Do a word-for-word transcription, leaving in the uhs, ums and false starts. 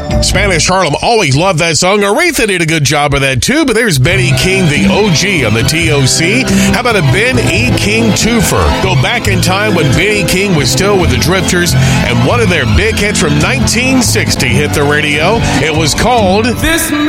Spanish Harlem always loved that song. Aretha did a good job of that too, but there's Benny King, the O G on the T O C. How about a Ben E. King twofer? Go back in time when Benny King was still with the Drifters, and one of their big hits from nineteen sixty hit the radio. It was called This Man.